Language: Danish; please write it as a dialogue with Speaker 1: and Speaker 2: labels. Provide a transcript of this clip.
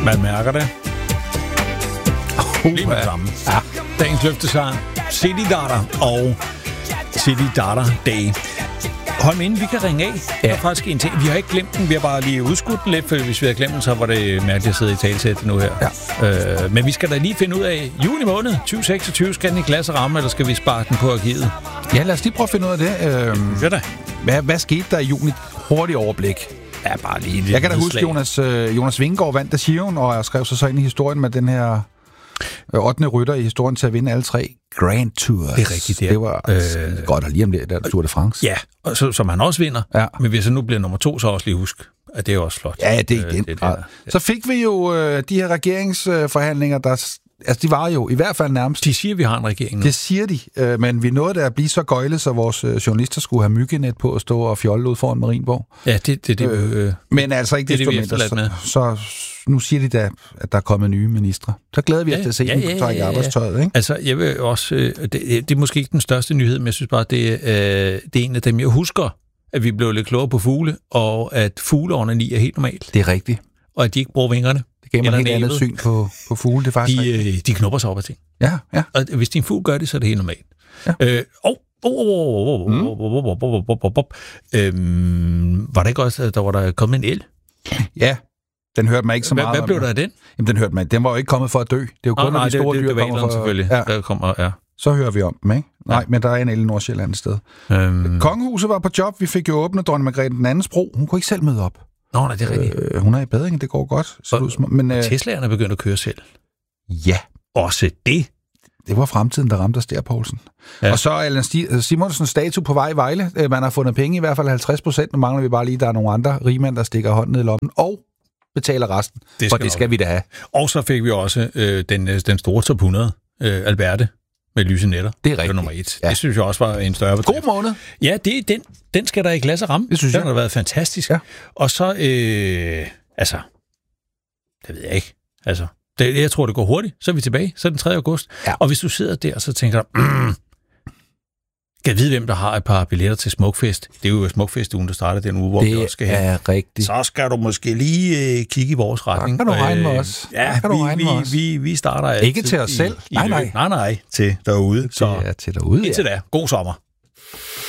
Speaker 1: Man mærker det. Lige med det samme. Ja. Dagens løftesang, City Data og City Data Day. Hold inden vi kan ringe af. Ja. Der er faktisk en ting. Vi har ikke glemt den. Vi har bare lige udskudt den lidt, for hvis vi havde glemt den, så var det mærkeligt at sidde i talesæt nu her. Ja. Men vi skal da lige finde ud af, juni måned 2026, skal den i klasse ramme, eller skal vi spare den på arkivet?
Speaker 2: Ja, lad os lige prøve at finde ud af det. Hvad skete der i juni? Hurtigt overblik.
Speaker 1: Ja, bare lige lidt.
Speaker 2: Jeg kan da huske, Jonas Vingegaard vandt Giroen, og skrev sig så ind i historien med den her 8. rytter i historien til at vinde alle 3 Grand Tours.
Speaker 1: Det er rigtigt,
Speaker 2: det var godt at lige om det der Tour de France.
Speaker 1: Ja, og som han også vinder. Ja. Men hvis han nu bliver nummer 2, så også lige husk, at det er også flot.
Speaker 2: Ja, det er den grad. Så fik vi jo de her regeringsforhandlinger, der... Altså, de var jo i hvert fald nærmest...
Speaker 1: De siger, vi har en regering nu.
Speaker 2: Det siger de, men vi nåede der at blive så gøjlet, så vores journalister skulle have myggenet på at stå og fjolle ud foran Marienborg.
Speaker 1: Ja, det
Speaker 2: men altså ikke desto mindre. Så nu siger de da, at der er kommet nye ministre. Så glæder vi os til at se dem trække arbejdstøjet, ikke?
Speaker 1: Altså, jeg vil også... Det er måske ikke den største nyhed, men jeg synes bare, det er en af dem, jeg husker, at vi blev lidt klogere på fugle, og at fugleonani er helt normalt.
Speaker 2: Det er rigtigt.
Speaker 1: Og at de ikke bruger vingerne.
Speaker 2: Det gav mig et helt andet syn på fugle, det er faktisk
Speaker 1: de knupper sig op af ting.
Speaker 2: Ja.
Speaker 1: Og hvis din fugl gør det, så er det helt normalt. Ja. Var det ikke også, at der var kommet en el?
Speaker 2: Ja, den hørte man ikke så meget.
Speaker 1: Hvad blev der af den?
Speaker 2: Jamen, den hørte man. Den var jo ikke kommet for at dø. Det er jo kun, når de store dyr kommer for...
Speaker 1: selvfølgelig.
Speaker 2: Ja.
Speaker 1: Der kommer, ja.
Speaker 2: Så hører vi om dem, ikke? Nej, men der er en el i Nordsjælland et sted. Kongehuset var på job. Vi fik jo åbnet dronning Margrethe den andens bro. Hun kunne ikke selv møde op.
Speaker 1: Nå, nej, det er rigtigt.
Speaker 2: Hun er i bedring, det går godt.
Speaker 1: Men Teslaerne er begyndt at køre selv.
Speaker 2: Ja.
Speaker 1: Også det.
Speaker 2: Det var fremtiden, der ramte Stær Poulsen. Ja. Og så er Allan Simonsens statue på vej i Vejle. Man har fundet penge, i hvert fald 50%. Nu mangler vi bare lige, der er nogle andre rigmænd, der stikker hånden ned i lommen og betaler resten. Det skal vi da have.
Speaker 1: Og så fik vi også den store top 100, Alberte, med lyse netter.
Speaker 2: Det er rigtigt.
Speaker 1: Det nummer 1. Ja. Det synes jeg også var en større bedrift.
Speaker 2: God måned.
Speaker 1: Ja, den skal der i klasse ramme.
Speaker 2: Det synes jeg.
Speaker 1: Den har været fantastisk. Ja. Og så, det ved jeg ikke. Altså, jeg tror, det går hurtigt. Så er vi tilbage. Så er den 3. august. Ja. Og hvis du sidder der, så tænker du, kan jeg vide, hvem der har et par billetter til Smukfest? Det er jo Smukfest-ugen, der starter den uge, hvor vi også skal have.
Speaker 2: Det er rigtigt.
Speaker 1: Så skal du måske lige kigge i vores retning.
Speaker 2: Så kan du regne med os.
Speaker 1: Ja, vi starter altid.
Speaker 2: Ikke til os selv. Nej.
Speaker 1: Til derude.
Speaker 2: Det er til derude,
Speaker 1: indtil da. God sommer.